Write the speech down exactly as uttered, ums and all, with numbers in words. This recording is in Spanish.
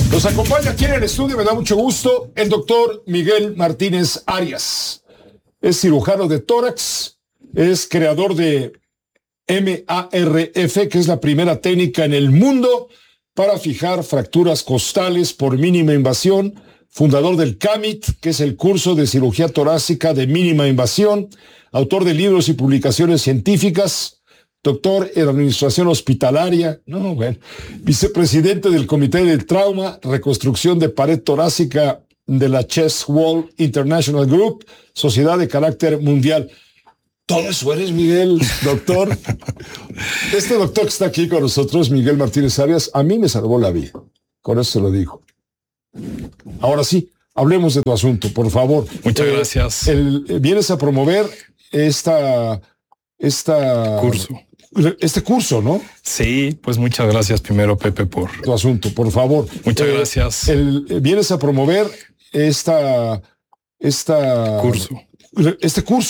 Nos acompaña aquí en el estudio, me da mucho gusto, el doctor Miguel Martínez Arias. Es cirujano de tórax, es creador de M A R F, que es la primera técnica en el mundo para fijar fracturas costales por mínima invasión, fundador del C A M I T, que es el curso de cirugía torácica de mínima invasión, autor de libros y publicaciones científicas, doctor en administración hospitalaria, no, bueno, vicepresidente del Comité de Trauma, Reconstrucción de Pared Torácica de la Chest Wall International Group, sociedad de carácter mundial. Todo eso eres, Miguel, doctor. Este doctor que está aquí con nosotros, Miguel Martínez Arias, a mí me salvó la vida. Con eso se lo digo. Ahora sí, hablemos de tu asunto, por favor. Muchas eh, gracias. El, vienes a promover esta, esta curso. Este curso, ¿no? Sí, pues muchas gracias primero, Pepe, por tu asunto, por favor. Muchas eh, gracias. El, vienes a promover esta, esta curso. Este curso.